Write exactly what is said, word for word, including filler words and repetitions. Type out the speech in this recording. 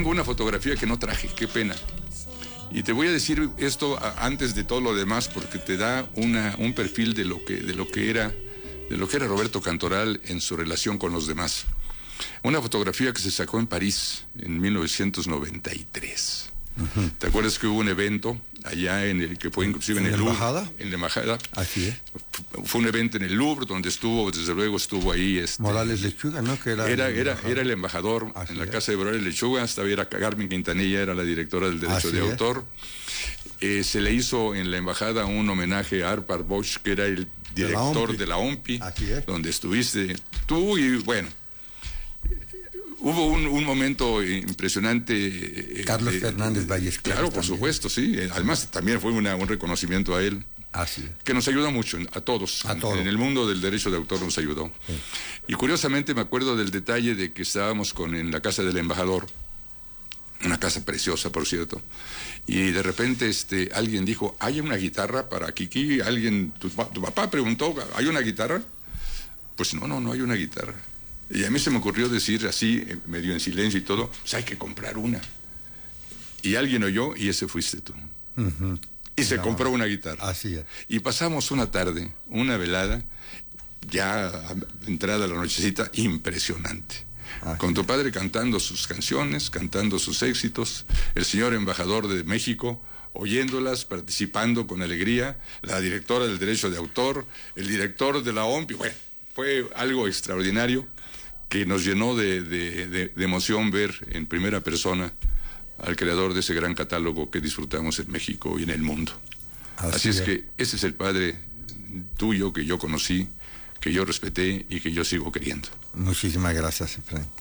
tengo una fotografía que no traje, qué pena. Y te voy a decir esto antes de todo lo demás porque te da una, un perfil de lo que, de lo que era, de lo que era Roberto Cantoral en su relación con los demás. Una fotografía que se sacó en París en mil novecientos noventa y tres. Uh-huh. ¿Te acuerdas que hubo un evento allá en el que fue inclusive en, ¿En el la Louvre? embajada? En la embajada. Así es. Fue un evento en el Louvre donde estuvo, desde luego estuvo ahí este, Morales Lechuga, ¿no? Que era, era, el era, era el embajador Así en la es. casa de Morales Lechuga. Estaba era Carmen Quintanilla, era la directora del derecho Así de es. autor. Eh, se le hizo en la embajada un homenaje a Arpad Bosch, que era el director de la O M P I, Así es. donde estuviste tú y bueno. Hubo un, un momento impresionante. Eh, Carlos de, Fernández Valles. Claro, por también. supuesto, sí. Además, también fue una, un reconocimiento a él. Así es. Que nos ayuda mucho, a todos. A todos. En el mundo del derecho de autor nos ayudó. Sí. Y curiosamente me acuerdo del detalle de que estábamos con, en la casa del embajador, una casa preciosa, por cierto, y de repente este, alguien dijo, ¿hay una guitarra para Kiki? Alguien, tu, tu papá preguntó, ¿hay una guitarra? Pues no, no, no hay una guitarra. Y a mí se me ocurrió decir así, medio en silencio y todo, pues hay que comprar una. Y alguien oyó y ese fuiste tú. Uh-huh. Y se no, compró una guitarra. Así es. Y pasamos una tarde, una velada, ya entrada la nochecita, impresionante. Así con tu padre cantando sus canciones, cantando sus éxitos, el señor embajador de México, oyéndolas, participando con alegría, la directora del derecho de autor, el director de la O M P I. Bueno, fue algo extraordinario que nos llenó de, de, de, de emoción ver en primera persona al creador de ese gran catálogo que disfrutamos en México y en el mundo. Así, Así es, es que ese es el padre tuyo que yo conocí, que yo respeté y que yo sigo queriendo. Muchísimas gracias, Efraín.